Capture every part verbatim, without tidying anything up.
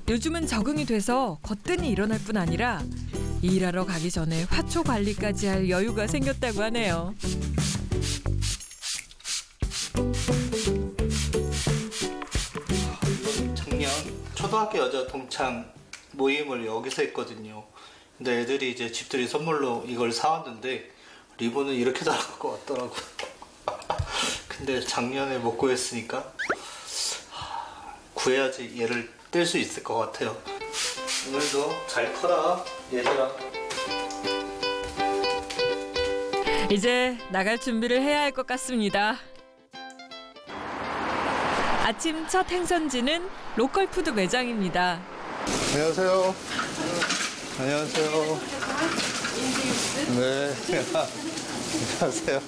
요즘은 적응이 돼서 거뜬히 일어날 뿐 아니라 일하러 가기 전에 화초 관리까지 할 여유가 생겼다고 하네요. 작년 초등학교 여자 동창 모임을 여기서 했거든요. 근데 애들이 이제 집들이 선물로 이걸 사왔는데 리본은 이렇게 달아갖고 것 왔더라고요. 근데 작년에 못 구했으니까 구해야지 얘를 뗄 수 있을 것 같아요. 오늘도 잘 커라 얘들아. 이제 나갈 준비를 해야 할 것 같습니다. 아침 첫 행선지는 로컬 푸드 매장입니다. 안녕하세요. 안녕하세요. 네. 안녕하세요.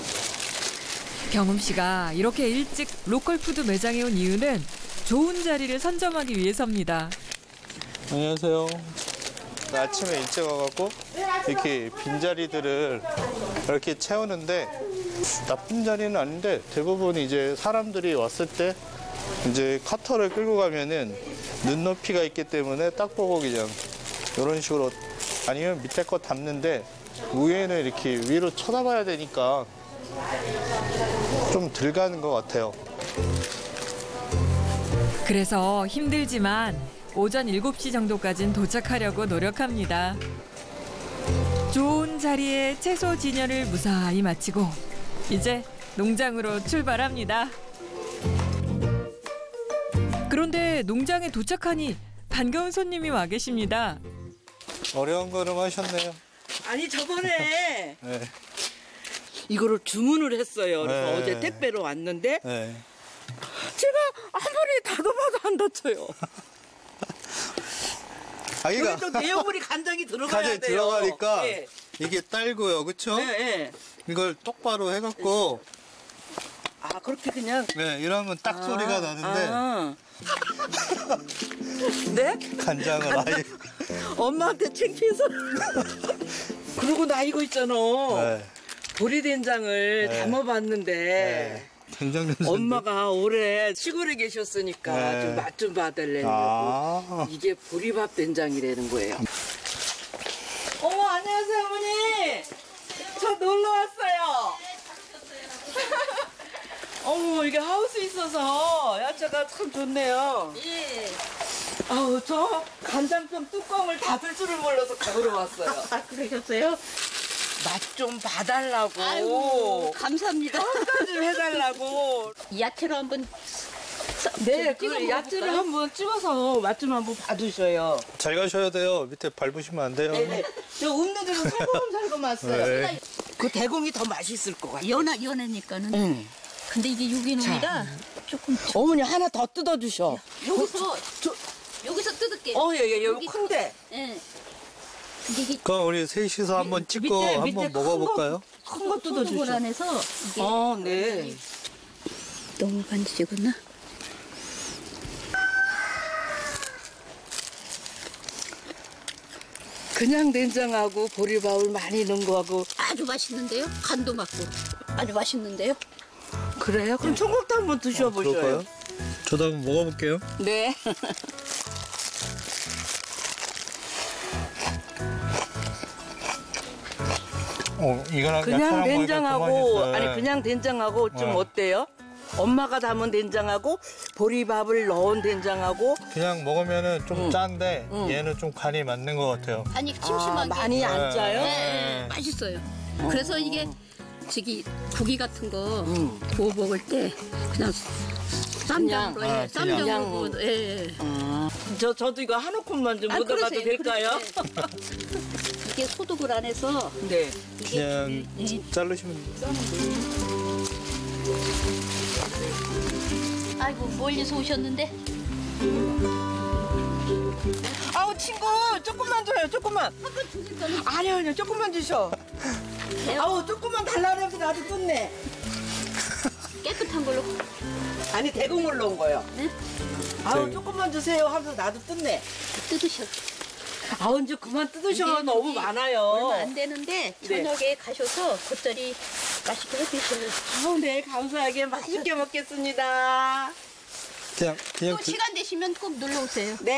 경음 씨가 이렇게 일찍 로컬 푸드 매장에 온 이유는 좋은 자리를 선점하기 위해서입니다. 안녕하세요. 아침에 일찍 와갖고 이렇게 빈자리들을 이렇게 채우는데 나쁜 자리는 아닌데 대부분 이제 사람들이 왔을 때 이제 카터를 끌고 가면은 눈높이가 있기 때문에 딱 보고 그냥 이런 식으로 아니면 밑에 거 담는데 위에는 이렇게 위로 쳐다봐야 되니까 좀 덜 가는 것 같아요. 그래서 힘들지만 오전 일곱 시 정도까진 도착하려고 노력합니다. 좋은 자리에 채소 진열을 무사히 마치고 이제 농장으로 출발합니다. 그런데 농장에 도착하니 반가운 손님이 와 계십니다. 어려운 걸음 하셨네요. 아니 저번에 네. 이거를 주문을 했어요. 그래서 네. 어제 택배로 왔는데 네. 제가 아무리 다듬어도 안 다쳐요. 아기가 그래도 내용물이 간장이 들어가야 가재 돼요. 들어가니까 네. 이게 딸고요, 그렇죠? 네, 네. 이걸 똑바로 해갖고 아 그렇게 그냥 네 이러면 딱 아, 소리가 나는데 아. 네? 간장을 아예 엄마한테 창피해서 그러고 나 이거 있잖아. 네. 보리된장을 네. 담아봤는데 네. 된장 냄새. 엄마가 올해 시골에 계셨으니까 네. 좀 맛 좀 봐달래고 아. 이게 보리밥 된장이라는 거예요. 어머 안녕하세요 어머니. 저 놀러 왔어요. 어머 이게 하우스 있어서 야채가 참 좋네요. 예. 아우 저 간장병 뚜껑을 닫을 줄을 몰라서 가보러 왔어요. 아, 그러셨어요? 맛 좀 봐달라고. 아이고, 감사합니다. 평가 좀 해달라고. 야채로 한번 써- 네, 좀 그 찍어 야채를 먹어볼까요? 한번 찍어서 맛 좀 한번 봐두셔요. 잘 가셔야 돼요. 밑에 밟으시면 안 돼요. 네네. 저 읍내 데서 살금살금 왔어요. 네. 그 대공이 더 맛있을 것 같아요. 연하, 연하니까는. 응. 근데 이게 유기농이라 조금. 어머니 하나 더 뜯어주셔. 여기서, 저, 여기서 뜯을게요. 어, 예, 예, 여기 여기 큰데. 예. 근데 이게 그럼 우리 셋이서 한번 찍고 밑에, 한번 밑에 큰 먹어볼까요? 큰 거 소독을 뜯어주셔. 안 해서 이게 어, 네. 너무 간지구나. 그냥 된장하고 보리밥을 많이 넣은 거하고. 아주 맛있는데요? 간도 맞고. 아주 맛있는데요? 그래요? 그럼 청국도 한번 드셔보셔요. 그럴까요? 저도 한번 먹어볼게요. 네. 어, 이거랑 그냥 야채랑 먹으니까 더 된장하고 맛있어요. 아니 그냥 된장하고 좀 네. 어때요? 엄마가 담은 된장하고 보리밥을 넣은 된장하고 그냥 먹으면은 좀 응. 짠데 응. 얘는 좀 간이 맞는 것 같아요. 아니, 아, 심심한 게. 많이 안 네. 짜요? 예, 예, 맛있어요. 그래서 이게 저기 고기 같은 거 음. 구워 먹을 때 그냥 쌈장으로 그냥, 해. 아, 쌈장으로 그냥. 구워. 예, 예. 저 저도 이거 한 움큼만 좀 아, 묻어가도 그러세요. 될까요? 그러세요. 이게 소독을 안 해서 네. 그냥 이- 자르시면 돼요. 아이고 멀리서 오셨는데 아우 친구 조금만 줘요 조금만. 아니요 아니요 조금만 주셔. 아우 조금만 달라고 해서 나도 뜯네. 깨끗한 걸로. 아니 대공을 넣은 거요. 네? 아우 네. 조금만 주세요 하면서 나도 뜯네. 뜯으셔. 아우 이제 그만 뜯으셔. 이게 너무 여기 많아요. 얼마 안 되는데 네. 저녁에 가셔서 겉절이 맛있게 해드셔요. 아우 네 감사하게 맛있게 먹겠습니다. 그냥 그냥 또 시간 되시면 꼭 놀러 오세요. 네.